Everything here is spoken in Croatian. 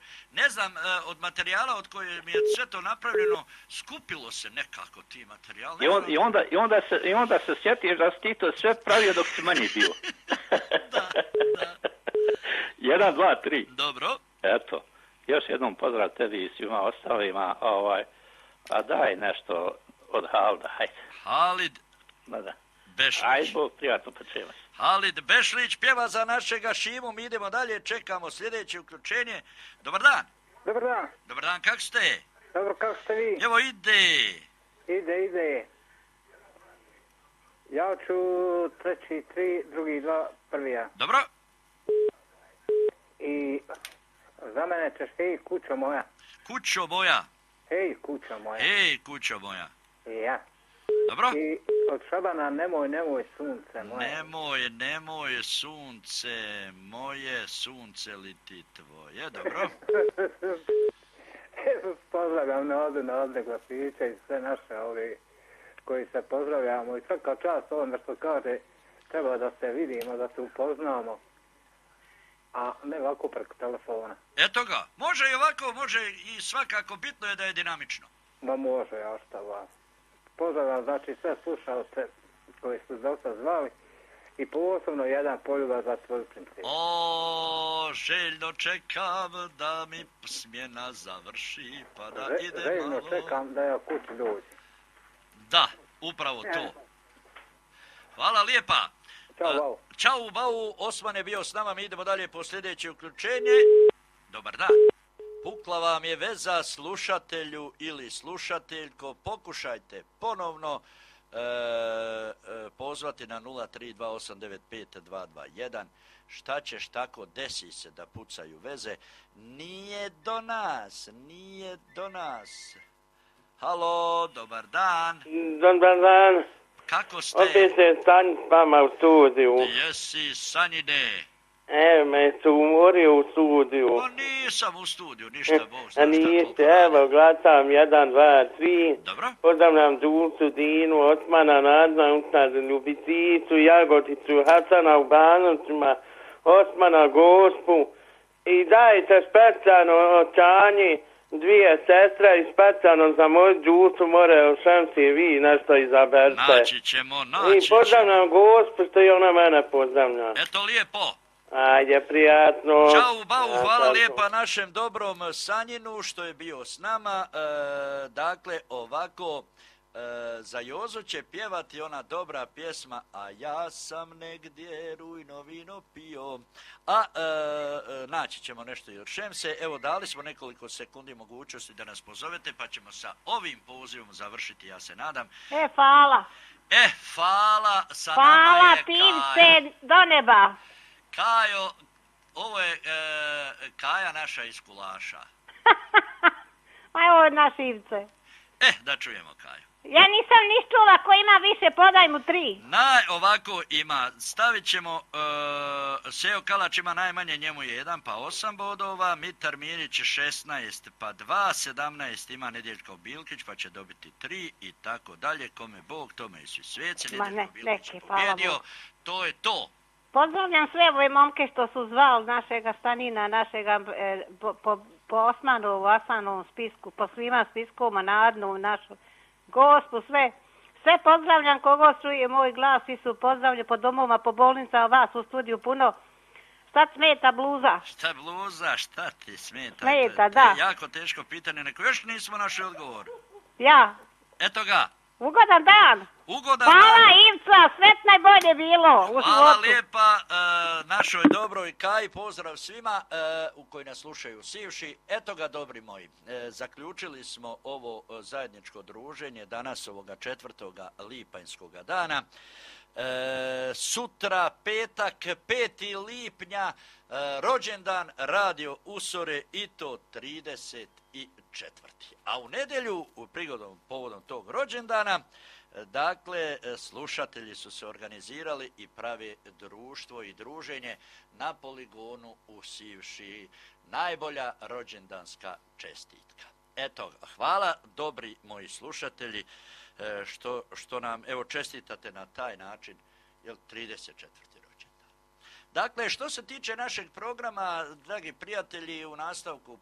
ne znam, od materijala od koje mi je sve to napravljeno, skupilo se nekako ti materijal. I onda se sjetiš da si ti to sve pravio dok si manji bio. Da. 1, 2, 3. Dobro. Eto, još jednom pozdrav tebi i svima ostalima, a daj nešto od Halida, hajde. Halid Da. Bešlić. Ajde, Bog, prijatno počeva. Halid Bešlić pjeva za našega Šimu, mi idemo dalje, čekamo sljedeće uključenje. Dobar dan. Dobar dan. Dobar dan, kako ste? Dobro, kako ste vi? Evo ide. Ide. Ja ću 3, 3, drugi 2, prvi ja. Dobro. I za mene ćeš hej, kućo moja. Kućo moja. Hej, kućo moja. Hej, kućo moja. Ja. Dobro. I od Šabana nemoj sunce moje. Nemoj sunce, moje sunce li ti tvoje. Dobro. Pozdravljam na ovdje glafića i sve naše ovi koji se pozdravljamo i svaka čast ovome što kaže treba da se vidimo, da se upoznamo, a ne ovako preko telefona. Eto ga, može i ovako, može i svakako, bitno je da je dinamično. Ma može, ja šta vas. Pozdravljam, znači sve slušalce koji su dosta zvali i posebno jedan poljubav za tvoju princesa. O, željno čekam da mi smjena završi, pa da ide željno malo. čekam da ja kući dođem. Da, upravo to. Hvala lijepa. Ćao, Bau. Ćao, Bau. Osman je bio s nama, mi idemo dalje po sljedeće uključenje. Dobar dan. Pukla vam je veza, slušatelju ili slušateljko. Pokušajte ponovno pozvati na 032895221. Šta ćeš tako, desi se da pucaju veze. Nije do nas. Halo, dobar dan. Dobar dan. Kako ste? Opet se Sanj s vama u studiju. Jesi, Sanjine. Me su umorio u studiju. Pa nisam u studiju, ništa, Bog zna šta niste, evo, glasam 1, 2, 3. Dobro. Pozdravljam Dulcu, Dinu, Osmana, Nadna, Ustad, Ljubicicu, Jagoticu, Hasana u Banovcima, Osmana, Gospu. I dajte specijalno očanje, 2 sestre i specijalno za moju Dulcu more o šemsi vi nešto izaberite. Naći ćemo. I pozdravljam Gospu što je ona mene pozdravlja. Eto lijepo. Ajde, prijatno. Ćao, Bau, hvala lijepa našem dobrom Sanjinu što je bio s nama. Dakle, ovako, za Jozu će pjevati ona dobra pjesma A ja sam negdje rujno vino pio. A naći ćemo nešto i od Šemse. Evo, dali smo nekoliko sekundi mogućnosti da nas pozovete, pa ćemo sa ovim pozivom završiti, ja se nadam. Hvala. Hvala, sa nama je Hvala, pivce do neba. Kajo, ovo je Kaja naša iz Kulaša. Ma evo naš Ivce. Da čujemo Kaju. Ja nisam ni čula ko ima više, podaj mu 3. Ovako ima, stavit ćemo, Seo Kalač ima najmanje, njemu je 1, pa 8 bodova, Mitar Mirić 16, pa 2, 17 ima Nedjeljko Bilkić, pa će dobiti 3 i tako dalje, kome Bog, tome i svi sveci, Nedjeljko Bilkić je pobjedio, to je to. Pozdravljam sve ove momke što su zvali našega Stanina, našega po Osmanovu, Asanovom spisku, po svima spiskoma, Nadnu, našu Gospu, sve pozdravljam kogo čuje moj glas, svi su pozdravljeni po domovima, po bolnicama, vas u studiju puno. Šta smeta bluza? Šta bluza, šta ti smeta? Smeta, da. Jako teško pitanje, neko još nismo našli odgovor. Ja. Eto ga. Ugodan dan. Hvala Ivca, sve najbolje bilo u životu. Hvala lijepa našoj dobroj Kaji, pozdrav svima u koji nas slušaju sivši. Eto ga, dobri moji, zaključili smo ovo zajedničko druženje danas ovoga 4. lipanjskoga dana. Sutra, petak, 5. lipnja, rođendan Radio Usore i to 34. A u nedjelju, povodom tog rođendana, dakle, slušatelji su se organizirali i prave društvo i druženje na poligonu u Sivši. Najbolja rođendanska čestitka. Eto, hvala dobri moji slušatelji što nam, evo, čestitate na taj način, 34. rođendan. Dakle, što se tiče našeg programa, dragi prijatelji, u nastavku